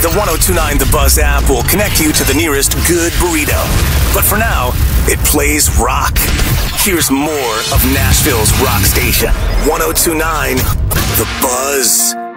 The 1029 The Buzz app will connect you to the nearest good burrito. But for now, it plays rock. Here's more of Nashville's rock station. 1029 The Buzz.